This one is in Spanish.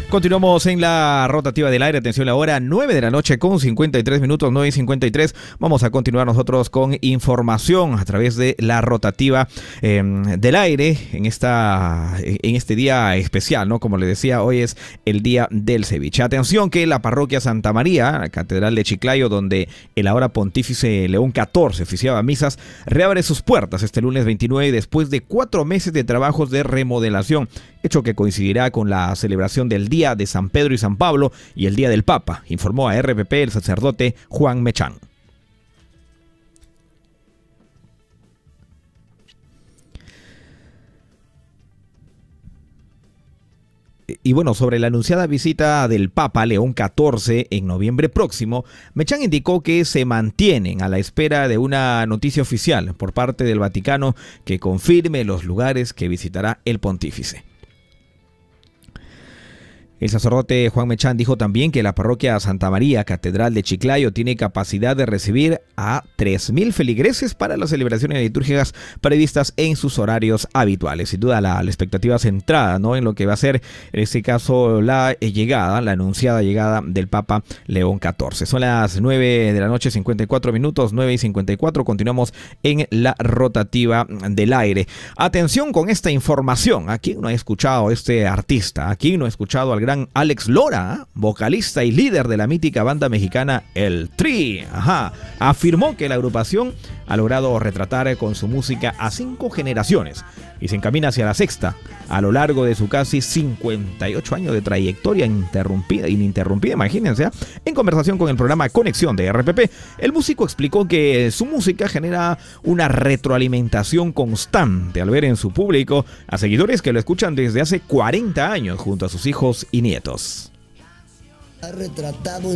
Continuamos en la rotativa del aire. Atención, la hora 9 de la noche con 53 minutos, 9:53. Vamos a continuar nosotros con información a través de la rotativa del aire en este día especial, ¿no? Como les decía, hoy es el día del ceviche. Atención que la parroquia Santa María, la catedral de Chiclayo, donde el ahora pontífice León XIV oficiaba misas, reabre sus puertas este lunes 29 después de 4 meses de trabajos de remodelación, hecho que coincidirá con la celebración del Día de San Pedro y San Pablo y el Día del Papa, informó a RPP el sacerdote Juan Mechán. Y bueno, sobre la anunciada visita del Papa León XIV en noviembre próximo, Mechán indicó que se mantienen a la espera de una noticia oficial por parte del Vaticano que confirme los lugares que visitará el pontífice. El sacerdote Juan Mechán dijo también que la parroquia Santa María, catedral de Chiclayo, tiene capacidad de recibir a 3.000 feligreses para las celebraciones litúrgicas previstas en sus horarios habituales. Sin duda la expectativa centrada, ¿no?, en lo que va a ser, en este caso, la anunciada llegada del Papa León XIV. Son las 9 de la noche, 54 minutos, 9:54. Continuamos en la rotativa del aire. Atención con esta información. ¿A quién no ha escuchado a este artista? ¿A quién no ha escuchado al gran Alex Lora, vocalista y líder de la mítica banda mexicana El Tri? Afirmó que la agrupación ha logrado retratar con su música a 5 generaciones y se encamina hacia la sexta a lo largo de su casi 58 años de trayectoria ininterrumpida, imagínense. En conversación con el programa Conexión de RPP, el músico explicó que su música genera una retroalimentación constante al ver en su público a seguidores que lo escuchan desde hace 40 años junto a sus hijos y nietos. Ha retratado